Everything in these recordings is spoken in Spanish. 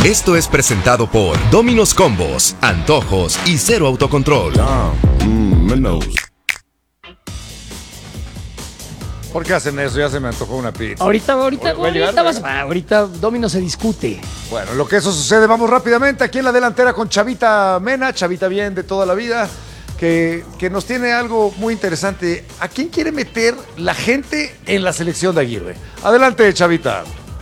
Esto es presentado por Domino's Combos, Antojos y Cero Autocontrol. ¿Por qué hacen eso? Ya se me antojó una pizza. Ahorita Domino se discute. Bueno, lo que eso sucede, vamos rápidamente aquí en la delantera con Chavita Mena, Chavita bien de toda la vida, que nos tiene algo muy interesante. ¿A quién quiere meter la gente en la selección de Aguirre? Adelante, Chavita.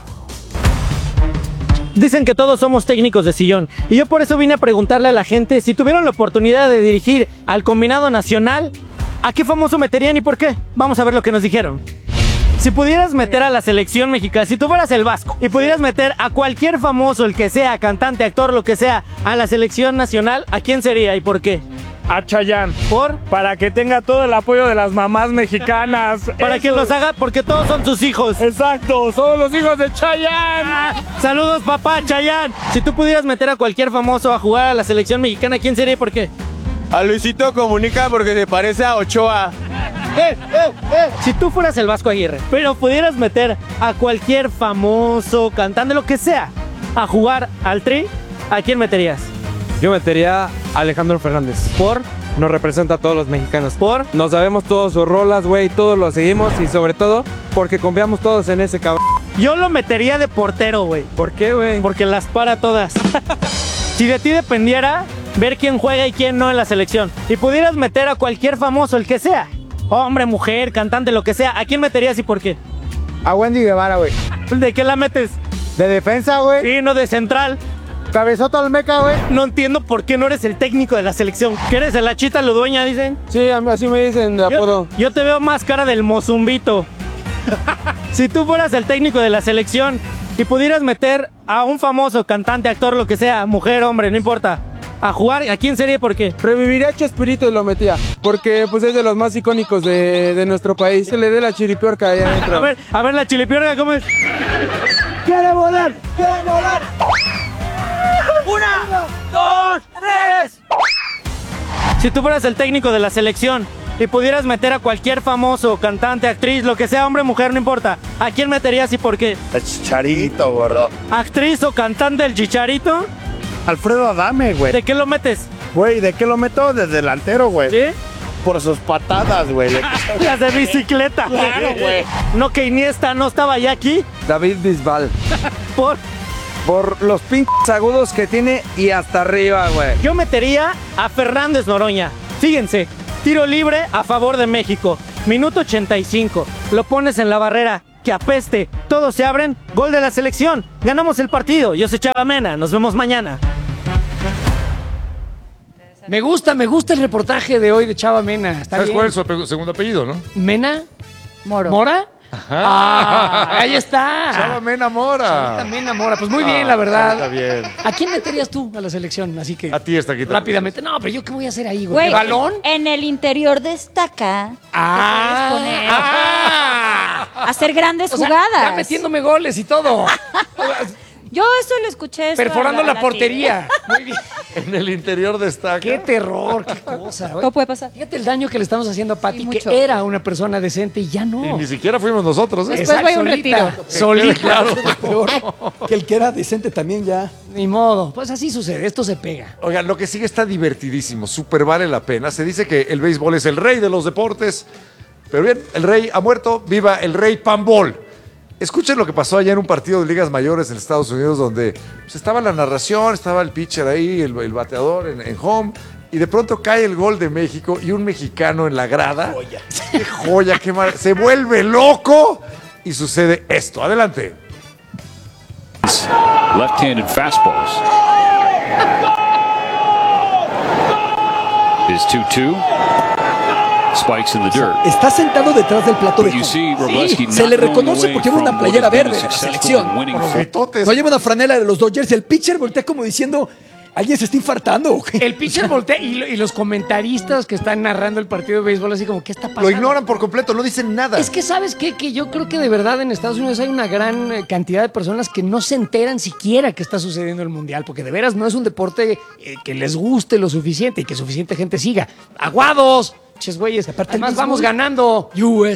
Dicen que todos somos técnicos de sillón y yo por eso vine a preguntarle a la gente si tuvieron la oportunidad de dirigir al combinado nacional, ¿a qué famoso meterían y por qué? Vamos a ver lo que nos dijeron. Si pudieras meter a la selección mexicana, si tú fueras el Vasco y pudieras meter a cualquier famoso, el que sea, cantante, actor, lo que sea, a la selección nacional, ¿a quién sería y por qué? A Chayanne. ¿Por? Para que tenga todo el apoyo de las mamás mexicanas. Para que los haga, porque todos son sus hijos. Exacto, somos los hijos de Chayanne. Saludos, papá, Chayanne. Si tú pudieras meter a cualquier famoso a jugar a la selección mexicana, ¿quién sería y por qué? A Luisito Comunica porque se parece a Ochoa. Si tú fueras el Vasco Aguirre, pero pudieras meter a cualquier famoso, cantante, lo que sea, a jugar al Tri, ¿a quién meterías? Yo metería a Alejandro Fernández. ¿Por? Nos representa a todos los mexicanos. ¿Por? Nos sabemos todos sus rolas, güey, todos lo seguimos y sobre todo porque confiamos todos en ese cabrón. Yo lo metería de portero, güey. ¿Por qué, güey? Porque las para todas. Si de ti dependiera ver quién juega y quién no en la selección, y pudieras meter a cualquier famoso, el que sea, hombre, mujer, cantante, lo que sea, ¿a quién meterías y por qué? A Wendy Guevara, güey. ¿De qué la metes? De defensa, güey. Sí, no de central. Cabezota Olmeca, güey. No entiendo por qué no eres el técnico de la selección. ¿Que eres el Achita Ludueña, dicen? Sí, así me dicen de apodo. Yo te veo más cara del Mozumbito. Si tú fueras el técnico de la selección y pudieras meter a un famoso cantante, actor, lo que sea, mujer, hombre, no importa, a jugar, ¿a quién sería y por qué? Reviviría a Chespirito y lo metía. Porque pues es de los más icónicos de nuestro país. Se le dé la chiripiorca ahí adentro. A ver la chilipiorca, ¿cómo es? ¡Quiere volar! ¡Quiere volar! ¡Una, dos, tres! Si tú fueras el técnico de la selección y pudieras meter a cualquier famoso, cantante, actriz, lo que sea, hombre, mujer, no importa, ¿a quién meterías y por qué? El Chicharito, gordo. ¿Actriz o cantante el Chicharito? Alfredo Adame, güey. ¿De qué lo metes? Güey, ¿de qué lo meto? De delantero, güey. ¿Sí? Por sus patadas, güey. Las de bicicleta. Claro, güey. No, que Iniesta no estaba ya aquí. David Bisbal. Por los pinches agudos que tiene y hasta arriba, güey. Yo metería a Fernández Noroña. Fíjense, tiro libre a favor de México. Minuto 85. Lo pones en la barrera. Que apeste. Todos se abren. Gol de la selección. Ganamos el partido. Yo soy Chava Mena. Nos vemos mañana. Me gusta el reportaje de hoy de Chava Mena. Está ¿Sabes bien. cuál es su segundo apellido, no? ¿Mena? Moro. ¿Mora? Ahí está. Chava Mena Mora. Chavita Mena Mora. Pues muy bien, la verdad. Está bien. ¿A quién meterías tú a la selección? Así que A ti está aquí. rápidamente. No, pero yo qué voy a hacer ahí, güey. Güey, ¿El balón? en el interior destaca. Ah. Hacer grandes O sea, jugadas. ya metiéndome goles y todo. Yo eso lo escuché. Perforando la portería. Muy bien. En el interior destaca. Qué terror, qué cosa. ¿Cómo puede pasar? Fíjate el daño que le estamos haciendo a Pati, Sí, que mucho. era una persona decente y ya no. Y ni siquiera fuimos nosotros, ¿eh? Después voy a un retiro. Solita. Claro. Que el que era decente también ya. Ni modo. Pues así sucede. Esto se pega. Oigan, lo que sigue está divertidísimo, súper vale la pena. Se dice que el béisbol es el rey de los deportes, pero bien, el rey ha muerto, viva el rey Pambol. Escuchen lo que pasó allá en un partido de ligas mayores en Estados Unidos donde pues, estaba la narración, estaba el pitcher ahí, el bateador en home, y de pronto cae el gol de México y un mexicano en la grada. Joya. ¡Qué joya! ¡Qué mar... Se vuelve loco y sucede esto. Adelante. Left-handed fastballs. Is 2-2. Spikes in the dirt. Está sentado detrás del plato de But you home. see Robleski Se le not going reconoce away porque lleva una from what playera has been verde a de la successful selección. and winning Por los career. gritotes. No lleva una franela de los Dodgers. El pitcher voltea como diciendo, alguien se está infartando. El pitcher voltea y los comentaristas que están narrando el partido de béisbol así como, ¿qué está pasando? Lo ignoran por completo, no dicen nada. Es que, ¿sabes qué? Que yo creo que de verdad en Estados Unidos hay una gran cantidad de personas que no se enteran siquiera que está sucediendo el Mundial, porque de veras no es un deporte que les guste lo suficiente y que suficiente gente siga. ¡Aguados! Ches güeyes, además vamos ganando USA.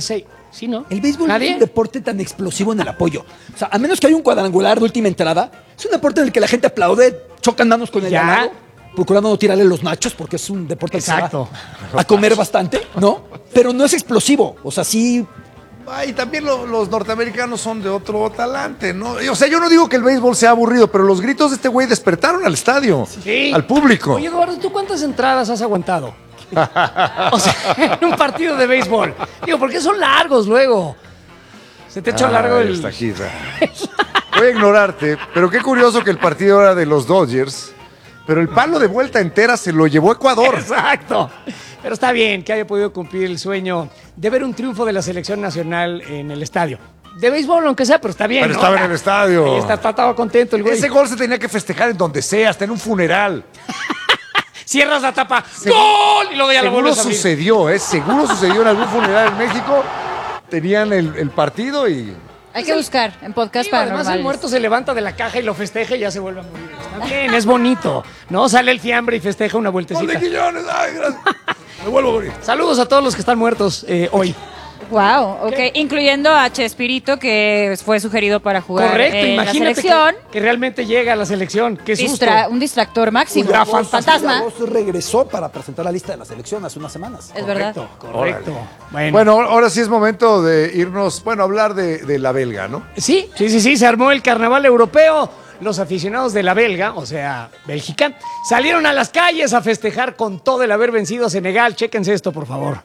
Sí, ¿no? El béisbol no ¿Nadie? es un deporte tan explosivo en el apoyo. O sea, a menos que haya un cuadrangular de última entrada, es un deporte en el que la gente aplaude, chocan manos con el Ya. ganado, procurando no tirarle los nachos, porque es un deporte que se Exacto. va a comer bastante, ¿no? Pero no es explosivo. O sea, sí. Y también los norteamericanos son de otro talante, ¿no? O sea, yo no digo que el béisbol sea aburrido, pero los gritos de este güey despertaron al estadio, Sí. al público. Oye, Eduardo, ¿tú cuántas entradas has aguantado? O sea, en un partido de béisbol. Digo, porque son largos luego. Se te echa largo el... Esta gira. Voy a ignorarte, pero qué curioso que el partido era de los Dodgers, pero el palo de vuelta entera se lo llevó Ecuador. Exacto. Pero está bien que haya podido cumplir el sueño de ver un triunfo de la selección nacional en el estadio. De béisbol, aunque sea, pero está bien. Pero ¿no? estaba en el estadio. Ahí estaba contento el güey. Ese gol se tenía que festejar en donde sea, hasta en un funeral. Cierras la tapa. ¡Gol! Y luego ya lo Seguro vuelves a abrir. sucedió, seguro sucedió en algún funeral en México. Tenían el partido y... Hay que buscar en podcast Sí, además paranormales. el muerto se levanta de la caja y lo festeja y ya se vuelve a morir. Está bien, es bonito. No sale el fiambre y festeja una ¡Gol vueltecita. de Quiñones! ¡Ay, gracias! Me vuelvo a morir. Saludos a todos los que están muertos hoy. Wow, ok. Incluyendo a Chespirito, que fue sugerido para jugar Correcto, en la imagínate selección. que realmente llega a la selección. Qué susto. Un distractor máximo. Cuidado, Fantasma. Ramos regresó para presentar la lista de la selección hace unas semanas. Es verdad. Correcto. Bueno, ahora sí es momento de irnos, hablar de la belga, ¿no? Sí, se armó el carnaval europeo. Los aficionados de la belga, o sea, Bélgica, salieron a las calles a festejar con todo el haber vencido a Senegal. Chéquense esto, por favor.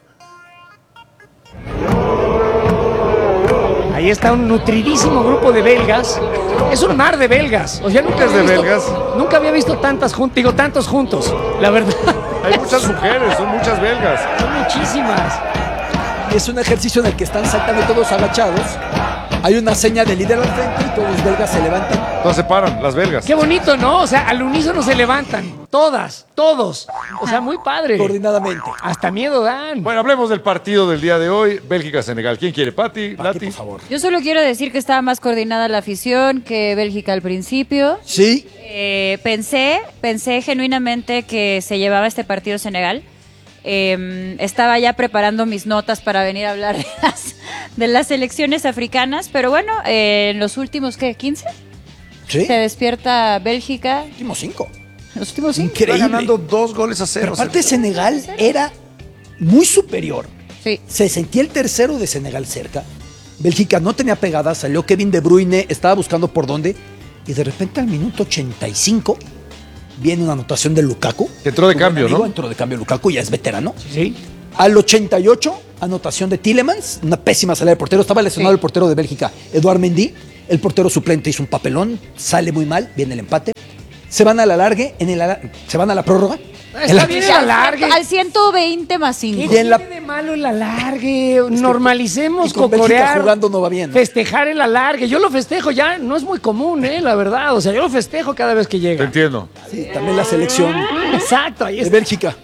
Ahí está un nutridísimo grupo de belgas. Es un mar de belgas. O sea, nunca ¿Es de había visto- belgas? Nunca había visto tantos juntos, la verdad. Hay muchas mujeres, son muchas belgas. Son muchísimas. Es un ejercicio en el que están saltando todos agachados. Hay una seña de líder al frente y todos los belgas se levantan. Entonces se paran, las belgas. Qué bonito, ¿no? O sea, al unísono se levantan. Todas, todos. O sea, muy padre. Coordinadamente. Hasta miedo dan. Bueno, hablemos del partido del día de hoy, Bélgica-Senegal. ¿Quién quiere? Pati, Pati, Lati. por favor. Yo solo quiero decir que estaba más coordinada la afición que Bélgica al principio. Sí. Pensé genuinamente que se llevaba este partido Senegal. Estaba ya preparando mis notas para venir a hablar de las selecciones africanas, pero bueno, en los últimos, ¿qué? ¿15? Sí. Se despierta Bélgica. Últimos 5. Los últimos 5. Está Increíble. ganando 2-0. Pero aparte Senegal era muy superior. Sí. Se sentía el tercero de Senegal cerca. Bélgica no tenía pegada, salió Kevin De Bruyne, estaba buscando por dónde. Y de repente al minuto 85 viene una anotación de Lukaku. Que entró de Un cambio, amigo, ¿no? Entró de cambio Lukaku, ya es veterano. Sí. Al 88, anotación de Tielemans, una pésima salida del portero. Estaba lesionado el portero de Bélgica, Eduard Mendy. El portero suplente hizo un papelón, sale muy mal, viene el empate. Se van a la largue, se van a la prórroga. Está bien el alargue. Al 120 más 5. ¿Qué Y en la- tiene de malo el alargue? Normalicemos y con Bélgica cocorear. jugando no va bien, ¿no? Festejar el alargue. Yo lo festejo ya, no es muy común, la verdad. O sea, yo lo festejo cada vez que Te llega. entiendo. Sí, también la selección Exacto, ahí de está. Bélgica.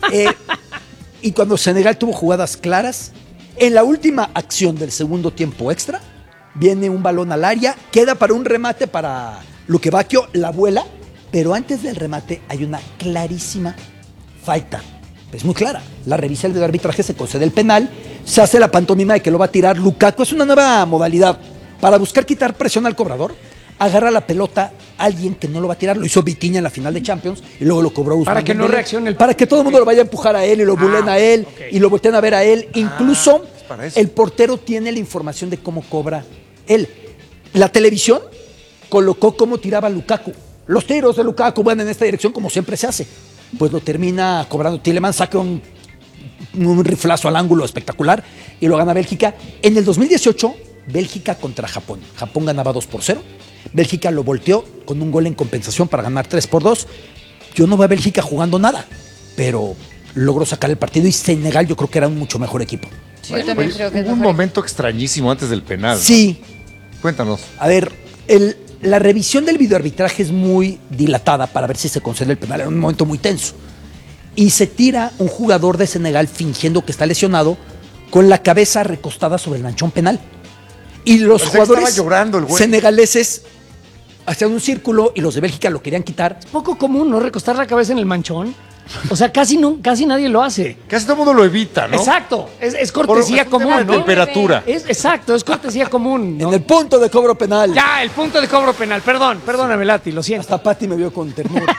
Y cuando Senegal tuvo jugadas claras, en la última acción del segundo tiempo extra, viene un balón al área, queda para un remate para Luque Bacchio, la vuela, pero antes del remate hay una clarísima falta. Es muy clara. La revisa el de arbitraje, se concede el penal, se hace la pantomima de que lo va a tirar Lukaku. Es una nueva modalidad para buscar quitar presión al cobrador. Agarra la pelota alguien que no lo va a tirar, lo hizo Vitinha en la final de Champions y luego lo cobró Ousmane Para que no Dembélé. reaccione el- Para que todo el mundo lo vaya a empujar a él y lo bulen a él ok. y lo volteen a ver a él. Incluso para eso. el portero tiene la información de cómo cobra él. La televisión colocó cómo tiraba Lukaku. Los tiros de Lukaku van en esta dirección como siempre se hace. Pues lo termina cobrando Tielemans, saca un riflazo al ángulo espectacular y lo gana Bélgica. En el 2018, Bélgica contra Japón. Japón ganaba 2-0. Bélgica lo volteó con un gol en compensación para ganar 3-2. Yo no veo a Bélgica jugando nada, pero logró sacar el partido y Senegal yo creo que era un mucho mejor equipo. Sí, yo también creo que es Hubo un mejor. momento extrañísimo antes del penal. ¿no? Sí, Cuéntanos. a ver, la revisión del videoarbitraje es muy dilatada para ver si se concede el penal. Era un momento muy tenso. Y se tira un jugador de Senegal fingiendo que está lesionado con la cabeza recostada sobre el manchón penal. Y los O sea, que jugadores estaba llorando el güey. senegaleses hacían un círculo y los de Bélgica lo querían quitar. Poco común, ¿no? Recostar la cabeza en el manchón. O sea, casi nadie lo hace. Casi todo el mundo lo evita, ¿no? Exacto, es cortesía Por un tema común, de ¿no? temperatura. Exacto, es cortesía común, ¿no? En el punto de cobro penal. Ya, el punto de cobro penal. Perdóname, Lati, lo siento. Hasta Pati me vio con ternura.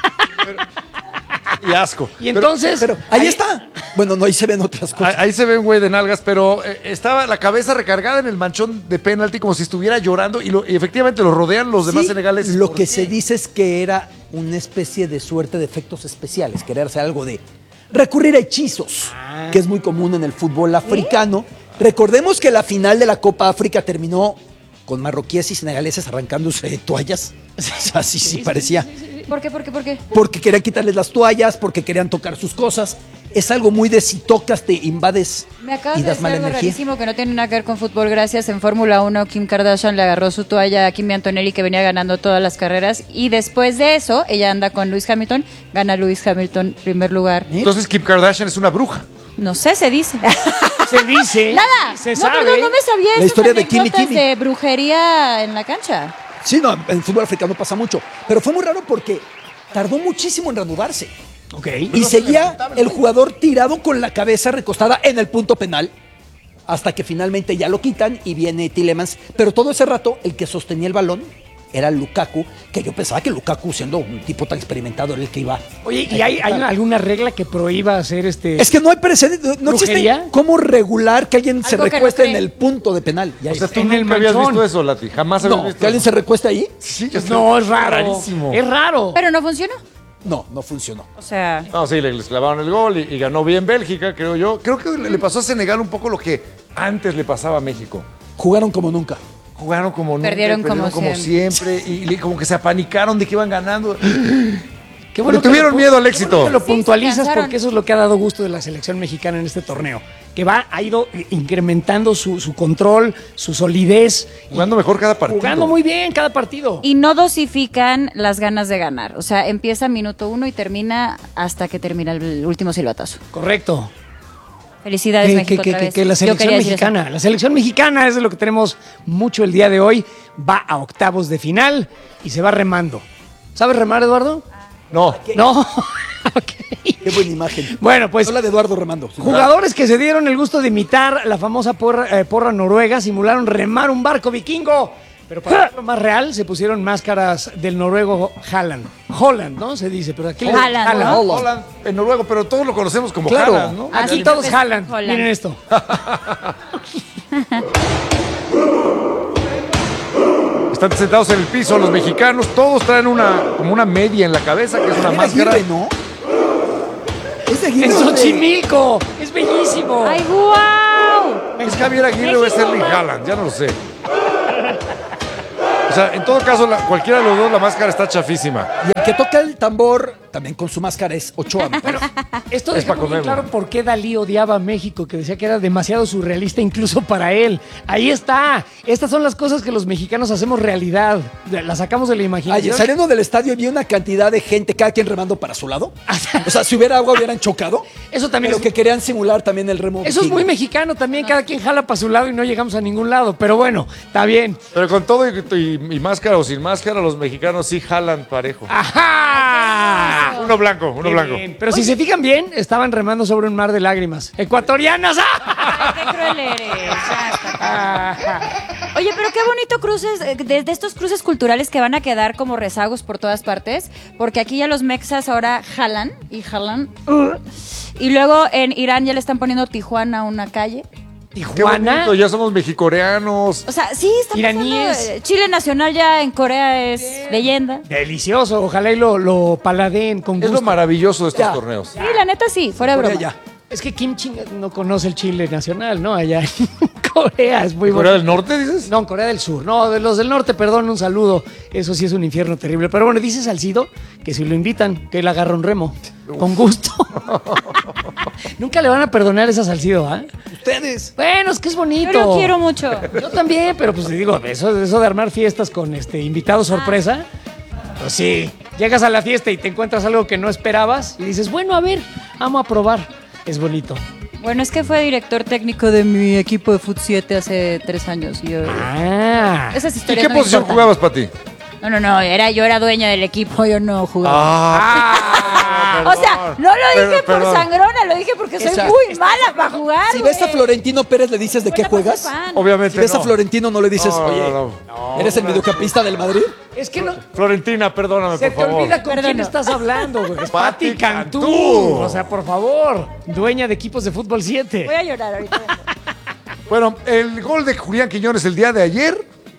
Y asco. Y entonces... Pero ahí está. Bueno, no, ahí se ven otras cosas. Ahí se ve un güey de nalgas, pero estaba la cabeza recargada en el manchón de penalti como si estuviera llorando y efectivamente lo rodean los demás Sí, senegaleses. Lo que se dice es que era una especie de suerte de efectos especiales, querer hacer algo de recurrir a hechizos, que es muy común en el fútbol africano. Recordemos que la final de la Copa África terminó con marroquíes y senegaleses arrancándose toallas. Así sí parecía. ¿Por qué? ¿Por qué? ¿Por qué? Porque querían quitarles las toallas, porque querían tocar sus cosas. Es algo muy de si tocas te invades Me acabas y de das decir mala algo energía. rarísimo que no tiene nada que ver con fútbol. Gracias. En Fórmula 1, Kim Kardashian le agarró su toalla a Kimi Antonelli, que venía ganando todas las carreras. Y después de eso, ella anda con Lewis Hamilton. Gana Lewis Hamilton primer lugar. Entonces Kim Kardashian es una bruja. No sé, se dice. Se dice. ¡Nada! Se no, sabe. perdón, no me sabía La esas historia de Kimi anécdotas Kimi. de brujería en la cancha. Sí, no, en fútbol africano pasa mucho. Pero fue muy raro porque tardó muchísimo en reanudarse. Ok. Y seguía el jugador tirado con la cabeza recostada en el punto penal hasta que finalmente ya lo quitan y viene Tielemans. Pero todo ese rato el que sostenía el balón era Lukaku, que yo pensaba que Lukaku, siendo un tipo tan experimentado, era el que iba. Oye, ¿y hay alguna regla que prohíba hacer Es que no hay precedente, no existe ¿Brujería? cómo regular que alguien se Algo que no recueste en cree. el punto de penal. Ya O sea, es. tú En el nunca habías manchón. visto eso, Lati. Jamás habías No, visto que alguien eso. se recueste ahí. Sí, ya está No, es raro. rarísimo. Es raro. Pero no funcionó. No, no funcionó. O sea, No, sí, les clavaron el gol y ganó bien Bélgica, creo yo. Creo que le pasó a Senegal un poco lo que antes le pasaba a México. Jugaron como nunca. Jugaron como nunca, Perdieron como siempre y como que se apanicaron de que iban ganando. Qué Le que tuvieron lo- miedo al qué éxito. bueno que lo Sí, puntualizas se cansaron. porque eso es lo que ha dado gusto de la selección mexicana en este torneo. Que ha ido incrementando su control, su solidez. Jugando mejor cada partido. Jugando muy bien cada partido. y no dosifican las ganas de ganar. O sea, empieza minuto 1 y termina hasta que termina el último silbatazo. Correcto. Felicidades, México, otra vez. Que la Yo selección quería decir eso. mexicana, la selección mexicana es de lo que tenemos mucho el día de hoy. Va a octavos de final y se va remando. ¿Sabes remar, Eduardo? No. No. Ok. Qué buena imagen. Bueno, pues Habla de Eduardo remando. jugadores que se dieron el gusto de imitar la famosa porra noruega simularon remar un barco vikingo. Pero para hacerlo más real, se pusieron máscaras del noruego Haaland. Holland, ¿no? Se dice, pero aquí Haaland, ¿no? Holland en noruego, pero todos lo conocemos como Claro. Haaland, ¿no? Aquí sí, todos porque es Haaland. Holland. Miren esto. Están sentados en el piso los mexicanos, todos traen como una media en la cabeza, que es una Es de máscara. Aguirre, ¿no? Es de Aguirre. ¡Es Xochimilco! ¡Es bellísimo! ¡Ay, guau! ¿Es Javier Aguirre o es Erling Haaland? Ya no lo sé. O sea, en todo caso, cualquiera de los dos, la máscara está chafísima. Y el que toca el tambor, también con su máscara, es Ochoa. me parece. Esto Es deja pa' muy bien comerlo. claro por qué Dalí odiaba a México, que decía que era demasiado surrealista incluso para él. Ahí está. Estas son las cosas que los mexicanos hacemos realidad. Las sacamos de la Ayer, imaginación. saliendo del estadio, vi una cantidad de gente, cada quien remando para su lado. O sea, si hubiera agua, hubieran chocado. Eso también Pero es, que querían simular también el remo. eso es vikingo. muy mexicano también. Cada quien jala para su lado y no llegamos a ningún lado. Pero bueno, está bien. Pero con todo y máscara o sin máscara, los mexicanos sí jalan parejo. ¡Ajá! Uno blanco, uno Qué blanco. bien. Pero si se fijan bien, estaban remando sobre un mar de lágrimas. ¡Ecuatorianas! ¡Ah! Ay, qué cruel eres. Basta. Oye, pero qué bonito cruces, de estos cruces culturales que van a quedar como rezagos por todas partes, porque aquí ya los mexas ahora jalan y jalan. Y luego en Irán ya le están poniendo Tijuana a una calle. Qué Tijuana. bonito, ya somos mexicoreanos. O sea, sí, está Iraníes. pasando. Chile Nacional ya en Corea es leyenda. Delicioso. Ojalá y lo paladeen con Es gusto. lo maravilloso de estos Ya. torneos. Sí, la neta sí, fuera de Corea broma. ya. Es que Kim Chinga no conoce el Chile nacional, ¿no? Allá en Corea es muy ¿Corea bueno. del Norte, dices? No, en Corea del Sur. No, de los del norte, perdón, un saludo. Eso sí es un infierno terrible. Pero bueno, dice Salcido que si lo invitan, que él agarra un remo. Con gusto. Nunca le van a perdonar esa Salcido, ¿ah? Ustedes. Bueno, es que es bonito. Yo lo quiero mucho. Yo también, pero pues te digo, eso de armar fiestas con invitado sorpresa, pues sí. Llegas a la fiesta y te encuentras algo que no esperabas y dices, bueno, a ver, vamos a probar. Es bonito. Bueno, es que fue director técnico de mi equipo de Fut 7 hace 3 años. Y yo, Ah. esas ¿Y historias qué no me posición importan. jugabas, Pati? No, yo era dueña del equipo, yo no jugaba. Ah, O sea, no lo dije por sangrona, lo dije porque soy Exacto. muy mala para jugar. Si ves a güey. Florentino Pérez, ¿le dices de qué Bueno, pues, juegas? soy fan. Obviamente Si ves a no. Florentino, no le dices, No, oye, no. ¿eres el mediocampista del Madrid? Es que no. Florentina, perdóname, Se por te favor. olvida con quién Perdona. estás hablando, güey. Es Pati Pati Cantú. Cantú. O sea, por favor. Dueña de equipos de fútbol 7. Voy a llorar ahorita. Bueno, el gol de Julián Quiñones el día de ayer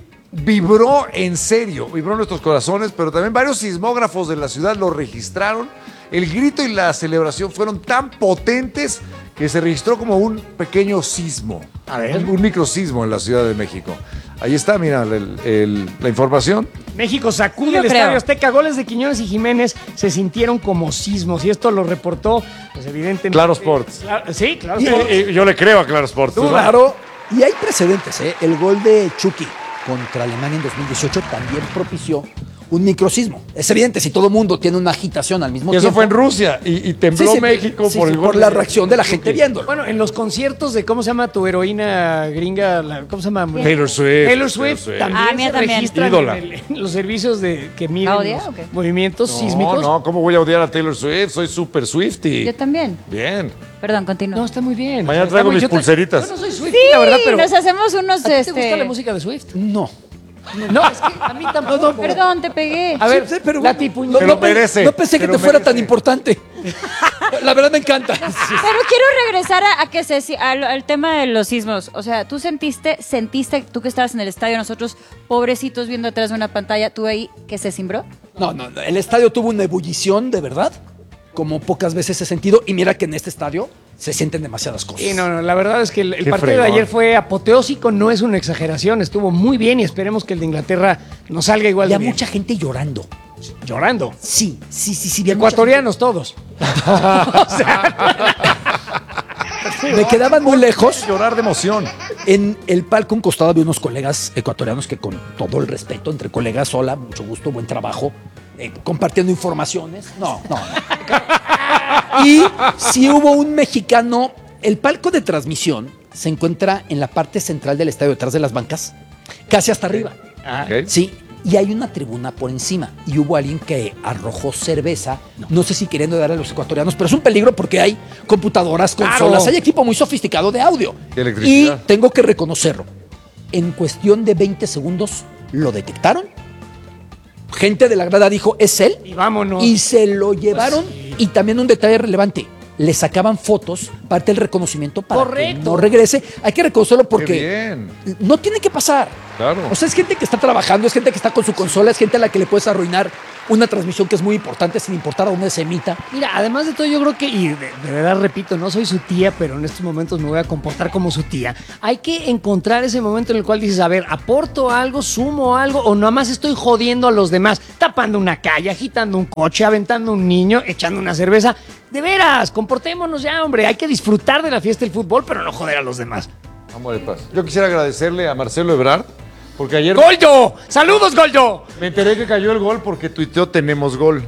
vibró en serio, vibró en nuestros corazones, pero también varios sismógrafos de la ciudad lo registraron. El grito y la celebración fueron tan potentes que se registró como un pequeño sismo, un microsismo en la Ciudad de México. Ahí está, mira, la información. México sacude Yo el creo. Estadio Azteca. Goles de Quiñones y Jiménez se sintieron como sismos. Y esto lo reportó, pues evidentemente. Claro Sports. Sí, Claro Y- Sports. Y yo le creo a Claro Sports. ¿no? Claro. Y hay precedentes, ¿eh? El gol de Chucky contra Alemania en 2018 también propició un microsismo. Es evidente, si todo mundo tiene una agitación al mismo Y eso tiempo. fue en Rusia y tembló Sí, sí, México sí, por sí, el gol. por la reacción de la gente viéndolo. Bueno, en los conciertos de, ¿cómo se llama tu heroína gringa? ¿Cómo se llama? Taylor Swift. Taylor Swift también Ah, mía se también. registran Ídola. en los servicios que miden ¿Audio los o qué? movimientos No, sísmicos. no, ¿cómo voy a odiar a Taylor Swift? Soy súper Swiftie. Yo también. Bien. Perdón, continúa. No, está muy bien. Mañana Está traigo muy- mis yo te- pulseritas. Yo no soy Swift, Sí, la verdad, pero nos hacemos unos. ¿a ti te gusta la música de Swift? No. No, es que a mí tampoco. Perdón, te pegué. A ver, Sí, pero la no, tipuño. Te lo merece. no pensé que te te lo fuera merece. tan importante. La verdad me encanta. Pero quiero regresar a que al tema de los sismos. O sea, tú sentiste, tú que estabas en el estadio, nosotros pobrecitos viendo atrás de una pantalla, tú ahí que se cimbró. No, el estadio tuvo una ebullición de verdad, como pocas veces he sentido. Y mira que en este estadio se sienten demasiadas cosas. Sí, no, la verdad es que el Qué partido de fregón. ayer fue apoteósico, no es una exageración, estuvo muy bien y esperemos que el de Inglaterra nos salga igual de Había bien. mucha gente llorando. Llorando. Sí. había mucha Ecuatorianos todos. gente. Me quedaban muy lejos. Llorar de emoción. En el palco un costado había unos colegas ecuatorianos que con todo el respeto entre colegas, hola, mucho gusto, buen trabajo, compartiendo informaciones. No. Y si hubo un mexicano, el palco de transmisión se encuentra en la parte central del estadio, detrás de las bancas, casi hasta arriba. Ok. Sí, y hay una tribuna por encima. Y hubo alguien que arrojó cerveza, no sé si queriendo dar a los ecuatorianos, pero es un peligro porque hay computadoras, consolas, Claro. hay equipo muy sofisticado de audio. De electricidad. Y tengo que reconocerlo. En cuestión de 20 segundos lo detectaron. Gente de la grada dijo, es él. Y vámonos. Y se lo llevaron. Y también un detalle relevante. Le sacaban fotos, parte del reconocimiento para que Correcto. no regrese. Hay que reconocerlo Qué porque bien. no tiene que pasar. Claro. O sea, es gente que está trabajando, es gente que está con su consola, es gente a la que le puedes arruinar una transmisión que es muy importante sin importar a dónde se emita. Mira, además de todo, yo creo que, y de verdad repito, no soy su tía, pero en estos momentos me voy a comportar como su tía. Hay que encontrar ese momento en el cual dices, a ver, ¿aporto algo, sumo algo o nada más estoy jodiendo a los demás? Tapando una calle, agitando un coche, aventando un niño, echando una cerveza. De veras, comportémonos ya, hombre. Hay que disfrutar de la fiesta del fútbol, pero no joder a los demás. Amor de paz. Yo quisiera agradecerle a Marcelo Ebrard, porque ayer ¡Goldo! ¡Saludos, Goldo! me enteré que cayó el gol porque tuiteó tenemos gol.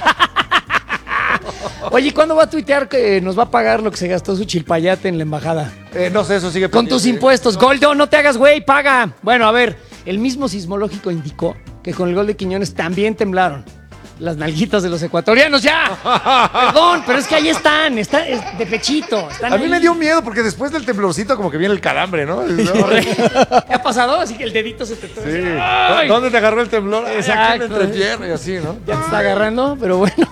Oye, ¿y cuándo va a tuitear que nos va a pagar lo que se gastó su chilpayate en la embajada? No sé, eso sigue Con pendiente. tus impuestos. Goldo, no te hagas güey, paga. Bueno, a ver, el mismo sismológico indicó que con el gol de Quiñones también temblaron las nalguitas de los ecuatorianos. ¡Ya! Perdón, pero es que ahí están, es de pechito. Están A mí ahí. me dio miedo porque después del temblorcito como que viene el calambre, ¿no? ¿Te ha pasado? Así que el dedito se te... Sí. ¡Ay! ¿Dónde te agarró el temblor? Ay, aquí en la Exacto. entrepierna y así, ¿no? Ya te está agarrando, pero bueno.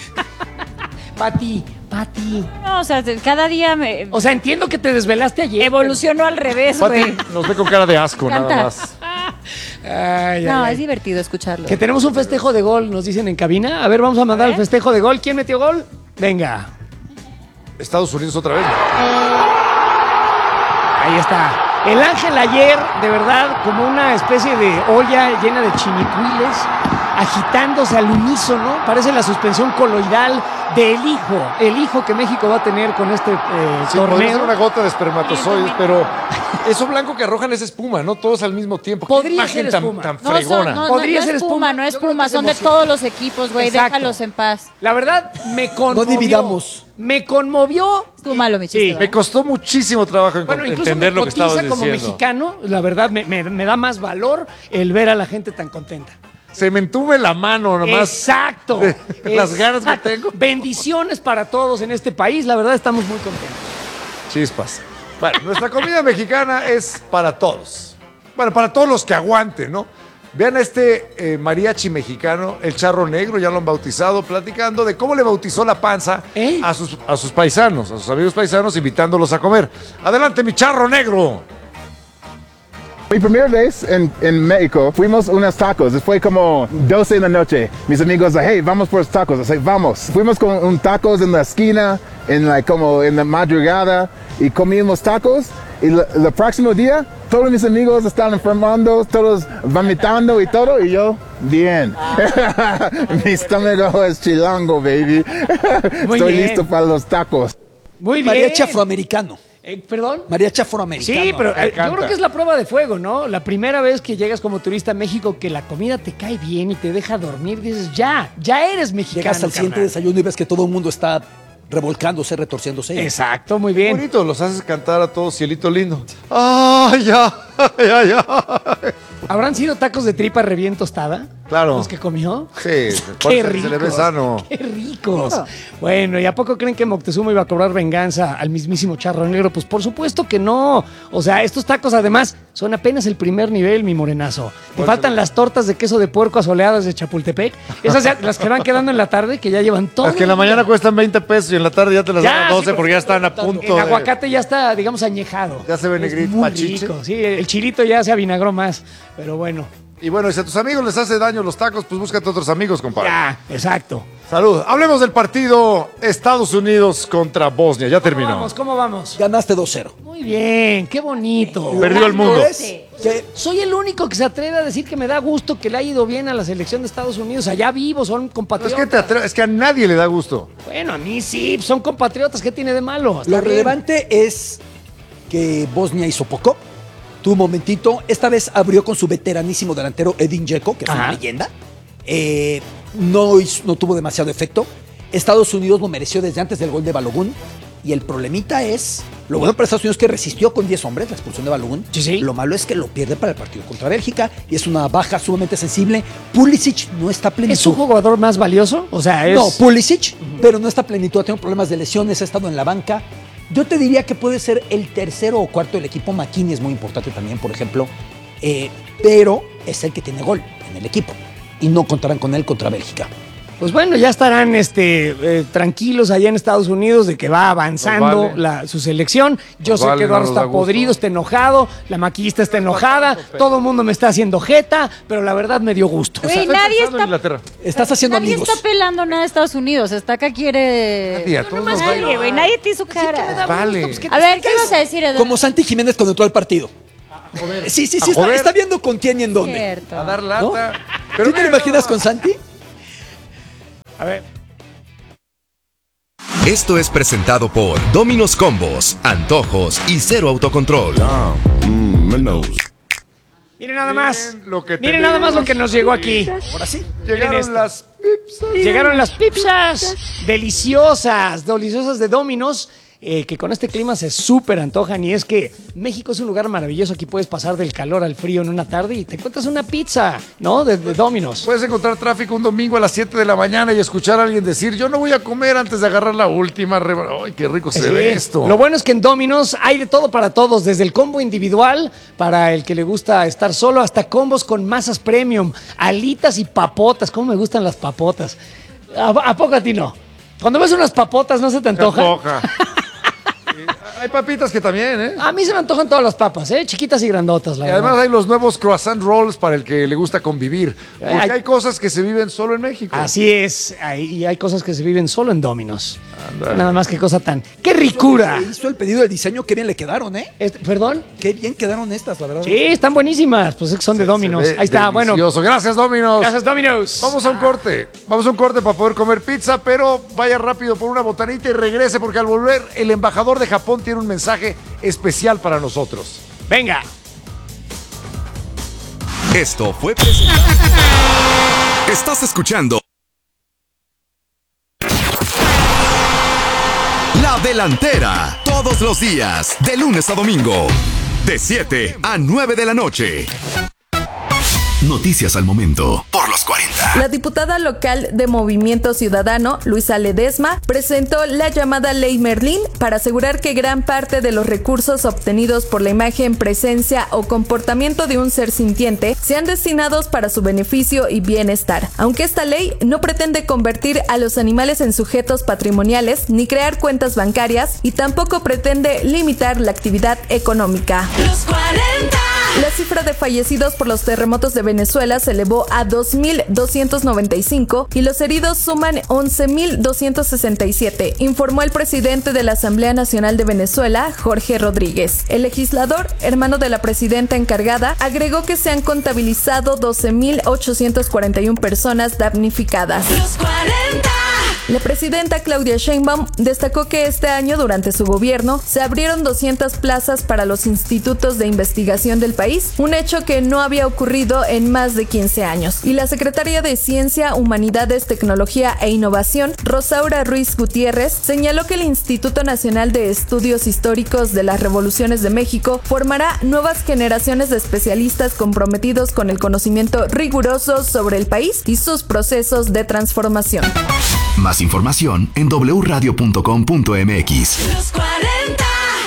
Pati. No, o sea, cada día me O sea, entiendo que te desvelaste ayer. evolucionó al revés, güey. Pati nos ve con cara de asco, Canta. nada más. Ay, No, ay, es divertido escucharlo. que tenemos un festejo de gol, nos dicen en cabina. A ver, vamos a mandar el festejo de gol. ¿Quién metió gol? Venga. Estados Unidos otra vez. Ahí está. El Ángel ayer, de verdad, como una especie de olla llena de chinicuiles, agitándose al unísono. Parece la suspensión coloidal del hijo que México va a tener con este Sí, podría ser torneo. una gota de espermatozoides, pero eso blanco que arrojan es espuma, ¿no? Todos al mismo tiempo. ¿Qué Podría imagen ser tan, espuma. tan No, fregona? no, Podría no ser es espuma. espuma, no es Yo creo espuma, que es son de emoción. todos los equipos, güey, Exacto. déjalos en paz. La verdad, me conmovió. dividamos. Me conmovió. Estuvo malo mi chiste, Sí. ¿verdad? Me costó muchísimo trabajo Bueno, incluso entender me lo que estabas cotiza como diciendo. mexicano. La verdad, me da más valor el ver a la gente tan contenta. Se me entume la mano nomás. Exacto. Las ganas que Exacto. tengo. Bendiciones para todos en este país. La verdad, estamos muy contentos. Chispas. Bueno, nuestra comida mexicana es para todos. Bueno, para todos los que aguanten, ¿no? Vean a este mariachi mexicano, el Charro Negro, ya lo han bautizado, platicando de cómo le bautizó la panza a sus paisanos, a sus amigos paisanos, invitándolos a comer. Adelante, mi Charro Negro. Mi primera vez en México fuimos unos tacos, fue como 12 de la noche. Mis amigos, hey, vamos por los tacos, o sea, vamos. Fuimos con un tacos en la esquina, como en la madrugada, y comimos tacos. Y el próximo día, todos mis amigos estaban enfermando, todos vomitando y todo, y yo, bien. Mi estómago es chilango, baby. Estoy listo para los tacos. Muy bien. Mariachi afroamericano. ¿Perdón? Mariachi afroamericano. Sí, pero yo creo que es la prueba de fuego, ¿no? La primera vez que llegas como turista a México, que la comida te cae bien y te deja dormir, dices, ya eres mexicano. Llegas al siguiente carnal. desayuno y ves que todo el mundo está revolcándose, retorciéndose. Exacto, muy bien. Bonito, los haces cantar a todos, cielito lindo. ¡Ay, ya! ¡Ay, ¿Habrán sido tacos de tripa re bien tostada? Claro. ¿Los que comió? Sí, ¡Qué se le ve ricos! sano. ¡Qué ricos! Bueno, ¿y a poco creen que Moctezuma iba a cobrar venganza al mismísimo Charro Negro? Pues por supuesto que no. O sea, estos tacos además son apenas el primer nivel, mi morenazo. Te faltan las tortas de queso de puerco asoleadas de Chapultepec. Esas ya, las que van quedando en la tarde, que ya llevan todo. Las que en la mañana cuestan 20 pesos y en la tarde ya te las dan a 12 sí, porque ya están a punto El de... aguacate ya está, digamos, añejado. Ya se ve Es negrito, muy pachiche. rico, sí, el chilito ya se avinagró más, pero bueno. Y bueno, y si a tus amigos les hace daño los tacos, pues búscate otros amigos, compadre. Ya, exacto. Salud. Hablemos del partido Estados Unidos contra Bosnia. Ya terminó. ¿Cómo vamos? Ganaste 2-0. Muy bien, qué bonito. Perdió el mundo. Soy el único que se atreve a decir que me da gusto que le ha ido bien a la selección de Estados Unidos. Allá vivo, son compatriotas. Es que a nadie le da gusto. Bueno, a mí sí, son compatriotas. ¿Qué tiene de malo? Está Lo bien. relevante es que Bosnia hizo poco. Tu momentito, esta vez abrió con su veteranísimo delantero Edin Dzeko, que es una leyenda. No tuvo demasiado efecto. Estados Unidos lo mereció desde antes del gol de Balogun. Y el problemita es, lo bueno para Estados Unidos es que resistió con 10 hombres la expulsión de Balogun. Sí. Lo malo es que lo pierde para el partido contra Bélgica y es una baja sumamente sensible. Pulisic no está a plenitud. ¿Es un jugador más valioso? O sea, es... No, Pulisic, pero no está a plenitud. Ha tenido problemas de lesiones, ha estado en la banca. Yo te diría que puede ser el tercero o cuarto del equipo. McKinney es muy importante también, por ejemplo. Pero es el que tiene gol en el equipo. Y no contarán con él contra Bélgica. Pues bueno, ya estarán tranquilos allá en Estados Unidos de que va avanzando Pues vale. su selección. Yo Pues sé vale, que Eduardo no nos da está podrido, gusto. está enojado, la maquillista está enojada, todo el mundo me está haciendo jeta, pero la verdad me dio gusto. Güey, nadie está, Estás haciendo nadie amigos. está pelando nada de Estados Unidos. Hasta acá quiere... Nadie, a todos nos Nadie, vale. güey. Nadie te hizo cara. Vale. A ver, ¿qué ibas a decir, Eduardo? Como Santi Jiménez cuando entró al partido. Sí, está viendo con quién y en dónde. Cierto. A dar lata. ¿No? Pero ¿Tú te lo mira, imaginas con Santi? A ver. Esto es presentado por Domino's Combos, Antojos y Cero Autocontrol. Miren nada más. lo que Miren nada más lo que nos llegó aquí. Ahora sí. Llegaron esto. las pizzas. Llegaron las pizzas deliciosas de Domino's, que con este clima se súper antojan. Y es que México es un lugar maravilloso. Aquí puedes pasar del calor al frío en una tarde y te encuentras una pizza, ¿no? De Domino's. Puedes encontrar tráfico un domingo a las 7 de la mañana y escuchar a alguien decir, yo no voy a comer antes de agarrar la última. ¡Ay, qué rico se ve esto! Lo bueno es que en Domino's hay de todo para todos, desde el combo individual para el que le gusta estar solo, hasta combos con masas premium, alitas y papotas. ¿Cómo me gustan las papotas? ¿A poco a ti no? Cuando ves unas papotas, ¿no se te antoja? Hay papitas que también, ¿eh? A mí se me antojan todas las papas, chiquitas y grandotas, la Y además verdad. hay los nuevos croissant rolls para el que le gusta convivir. Porque hay cosas que se viven solo en México. Así es, y hay cosas que se viven solo en Domino's. Nada más que cosa tan... ¡Qué ricura! Hizo el pedido del diseño, qué bien le quedaron, ¿eh? ¿Perdón? Qué bien quedaron estas, la verdad. Sí, están buenísimas, pues es que son de Domino's. Ahí está, bueno. Gracias, Domino's. Gracias, Domino's. Vamos a un corte. Vamos a un corte para poder comer pizza, pero vaya rápido por una botanita y regrese porque al volver el embajador de Japón tiene un mensaje especial para nosotros. Venga. Esto fue presentado. Estás escuchando La Delantera, todos los días, de lunes a domingo, de 7 a 9 de la noche. Noticias al momento. Por los 40. La diputada local de Movimiento Ciudadano, Luisa Ledesma, presentó la llamada Ley Merlín para asegurar que gran parte de los recursos obtenidos por la imagen, presencia o comportamiento de un ser sintiente sean destinados para su beneficio y bienestar. Aunque esta ley no pretende convertir a los animales en sujetos patrimoniales ni crear cuentas bancarias y tampoco pretende limitar la actividad económica. Los 40. La cifra de fallecidos por los terremotos de Venezuela se elevó a 2.295 y los heridos suman 11.267, informó el presidente de la Asamblea Nacional de Venezuela, Jorge Rodríguez. El legislador, hermano de la presidenta encargada, agregó que se han contabilizado 12.841 personas damnificadas. Los 40. La presidenta Claudia Sheinbaum destacó que este año, durante su gobierno, se abrieron 200 plazas para los institutos de investigación del país, un hecho que no había ocurrido en más de 15 años. Y la secretaria de Ciencia, Humanidades, Tecnología e Innovación, Rosaura Ruiz Gutiérrez, señaló que el Instituto Nacional de Estudios Históricos de las Revoluciones de México formará nuevas generaciones de especialistas comprometidos con el conocimiento riguroso sobre el país y sus procesos de transformación. Más información en wradio.com.mx. Los 40.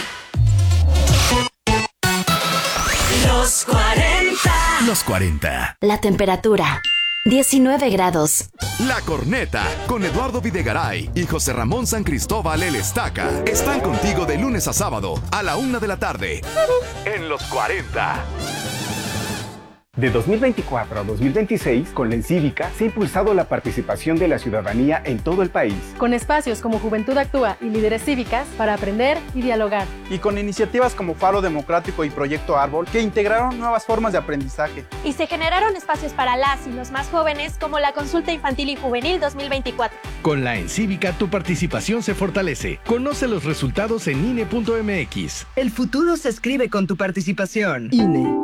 Los 40. Los 40. La temperatura, 19 grados. La Corneta, con Eduardo Videgaray y José Ramón San Cristóbal El Estaca, están contigo de lunes a sábado a la 1 de la tarde. En Los 40. De 2024 a 2026, con la Encívica se ha impulsado la participación de la ciudadanía en todo el país. Con espacios como Juventud Actúa y Líderes Cívicas para aprender y dialogar. Y con iniciativas como Faro Democrático y Proyecto Árbol que integraron nuevas formas de aprendizaje. Y se generaron espacios para las y los más jóvenes como la Consulta Infantil y Juvenil 2024. Con la Encívica tu participación se fortalece. Conoce los resultados en INE.mx. El futuro se escribe con tu participación. INE.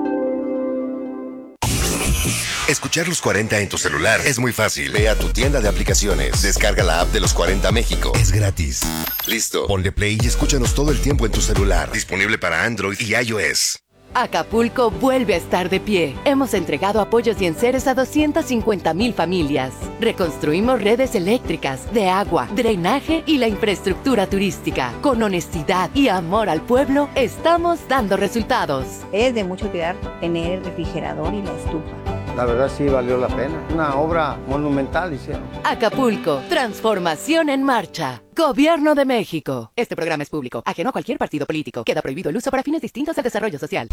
Escuchar Los 40 en tu celular es muy fácil. Ve a tu tienda de aplicaciones, descarga la app de Los 40 México. Es gratis. Listo. Ponle play y escúchanos todo el tiempo en tu celular. Disponible para Android y iOS. Acapulco vuelve a estar de pie. Hemos entregado apoyos y enseres a 250,000 familias. Reconstruimos redes eléctricas, de agua, drenaje y la infraestructura turística. Con honestidad y amor al pueblo, estamos dando resultados. Es de mucho cuidar tener el refrigerador y la estufa. La verdad sí valió la pena. Una obra monumental hicieron. Acapulco, transformación en marcha. Gobierno de México. Este programa es público, ajeno a cualquier partido político. Queda prohibido el uso para fines distintos al desarrollo social.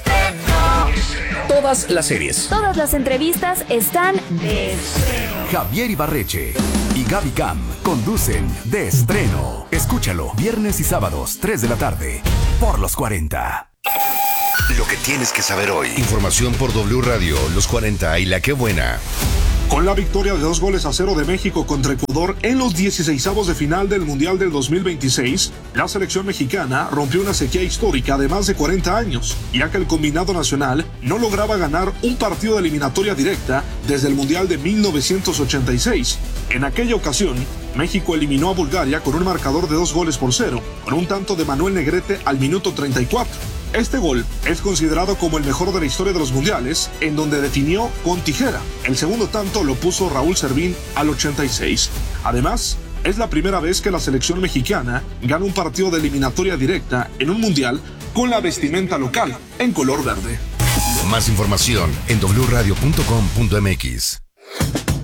Todas las series. Todas las entrevistas están de estreno. Javier Ibarreche y Gaby Cam conducen De Estreno. Escúchalo viernes y sábados, 3 de la tarde, por Los 40. Lo que tienes que saber hoy. Información por W Radio, Los 40 y La Qué Buena. Con la victoria de 2-0 de México contra Ecuador en los 16avos de final del Mundial del 2026, la selección mexicana rompió una sequía histórica de más de 40 años, ya que el combinado nacional no lograba ganar un partido de eliminatoria directa desde el Mundial de 1986. En aquella ocasión, México eliminó a Bulgaria con un marcador de 2-0, con un tanto de Manuel Negrete al minuto 34. Este gol es considerado como el mejor de la historia de los mundiales, en donde definió con tijera. El segundo tanto lo puso Raúl Servín al 86. Además, es la primera vez que la selección mexicana gana un partido de eliminatoria directa en un mundial con la vestimenta local en color verde. Más información en wradio.com.mx.